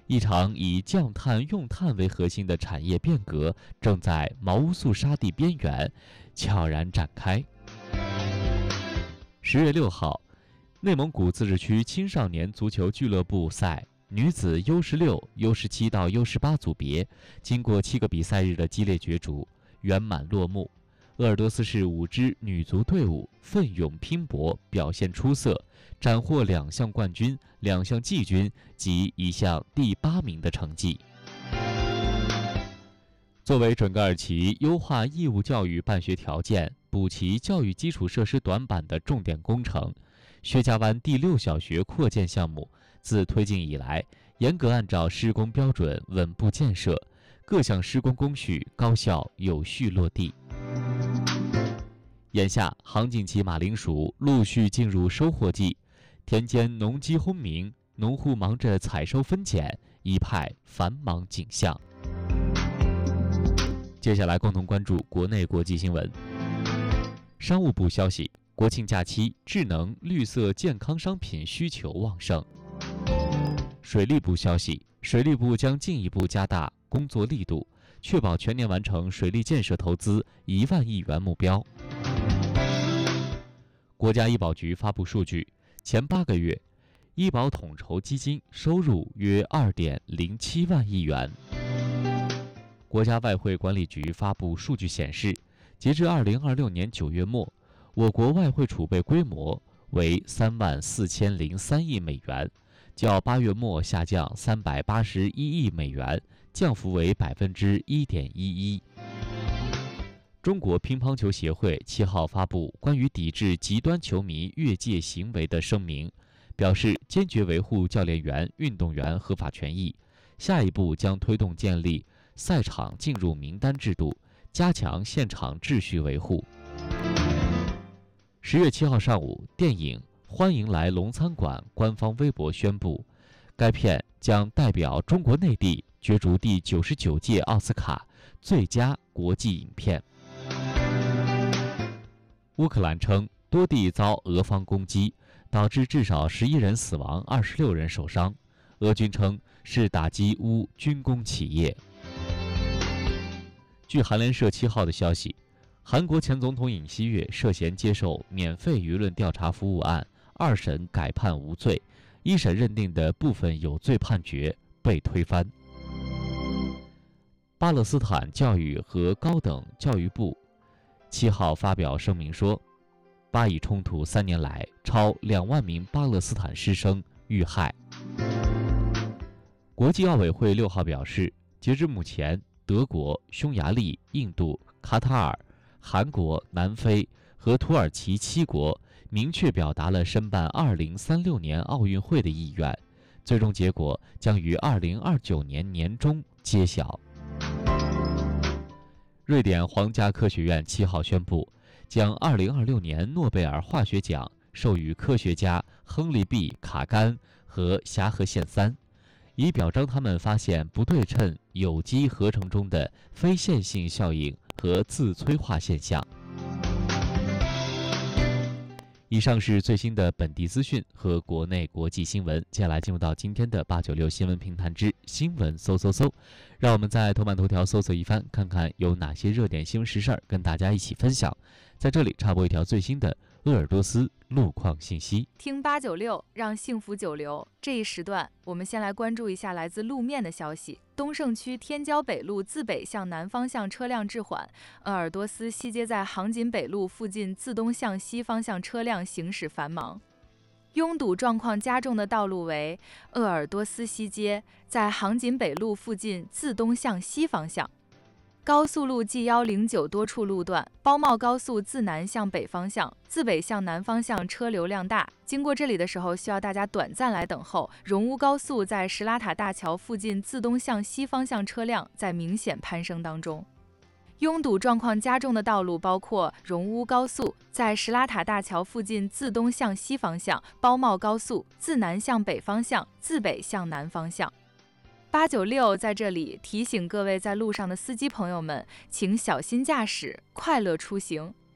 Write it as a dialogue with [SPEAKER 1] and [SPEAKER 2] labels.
[SPEAKER 1] 一场以降碳用碳为核心的产业变革正在毛乌素沙地边缘悄然展开。10月6号，内蒙古自治区青少年足球俱乐部赛女子 U16、U17到 U18 组别，经过7个比赛日的激烈角逐，圆满落幕。鄂尔多斯市5支女足队伍奋勇拼搏，表现出色，斩获2项冠军、2项季军及1项第8名的成绩。作为准噶尔旗优化义务教育办学条件、补齐教育基础设施短板的重点工程，薛家湾第6小学扩建项目自推进以来，严格按照施工标准稳步建设，各项施工工序高效有序落地。眼下，杭锦旗马铃薯陆续进入收获季，田间农机轰鸣，农户忙着采收分拣，一派繁忙景象。接下来共同关注国内国际新闻。商务部消息，国庆假期智能绿色健康商品需求旺盛。水利部消息，水利部将进一步加大工作力度，确保全年完成水利建设投资1万亿元目标。国家医保局发布数据，前8个月，医保统筹基金收入约2.07万亿元。国家外汇管理局发布数据显示，截至2026年9月末，我国外汇储备规模为34003亿美元，较8月末下降381亿美元，降幅为1.11%。中国乒乓球协会7号发布关于抵制极端球迷越界行为的声明，表示坚决维护教练员、运动员合法权益，下一步将推动建立赛场进入名单制度，加强现场秩序维护。10月7号上午，电影《欢迎来龙餐馆》官方微博宣布，该片将代表中国内地角逐第99届奥斯卡最佳国际影片。乌克兰称，多地遭俄方攻击，导致至少11人死亡，26人受伤。俄军称是打击乌军工企业。据韩联社7号的消息，韩国前总统尹锡悦涉嫌接受免费舆论调查服务案，2审改判无罪，1审认定的部分有罪判决被推翻。巴勒斯坦教育和高等教育部7号发表声明说，巴以冲突3年来，超2万名巴勒斯坦师生遇害。国际奥委会6号表示，截至目前，德国、匈牙利、印度、卡塔尔、韩国、南非和土耳其7国明确表达了申办2036年奥运会的意愿，最终结果将于2029年年中揭晓。瑞典皇家科学院7号宣布，将2026年诺贝尔化学奖授予科学家亨利 ·B· 卡甘和霞河宪三，以表彰他们发现不对称有机合成中的非线性效应和自催化现象。以上是最新的本地资讯和国内国际新闻，接下来进入到今天的896新闻评弹之新闻搜，让我们在头版头条搜索一番，看看有哪些热点新闻时事儿跟大家一起分享。在这里插播一条最新的鄂尔多斯路况信息。
[SPEAKER 2] 听896，让幸福久留。这一时段，我们先来关注一下来自路面的消息。东胜区天胶北路自北向南方向车辆滞缓，鄂尔多斯西街在杭锦北路附近自东向西方向车辆行驶繁忙。拥堵状况加重的道路为鄂尔多斯西街在杭锦北路附近自东向西方向。高速路 G109 多处路段，包茂高速自南向北方向，自北向南方向车流量大。经过这里的时候，需要大家短暂来等候。荣乌高速在什拉塔大桥附近自东向西方向车辆在明显攀升当中。拥堵状况加重的道路包括荣乌高速在什拉塔大桥附近自东向西方向，包茂高速自南向北方向，自北向南方向。896在这里提醒各位在路上的司机朋友们，请小心驾驶，快乐出行。